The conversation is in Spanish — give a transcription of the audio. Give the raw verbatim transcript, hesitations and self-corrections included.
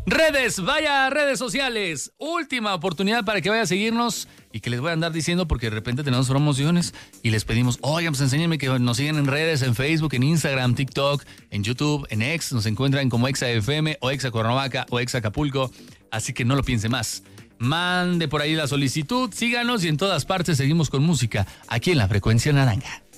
Redes, vaya redes sociales. Última oportunidad para que vaya a seguirnos y que les voy a andar diciendo porque de repente tenemos promociones y les pedimos, oigan, pues enséñenme que nos siguen en redes, en Facebook, en Instagram, TikTok, en YouTube, en X. Nos encuentran como Exa F M o Exa Cuernavaca o Exa Acapulco. Así que no lo piense más. Mande por ahí la solicitud, síganos y en todas partes seguimos con música aquí en la Frecuencia Naranja.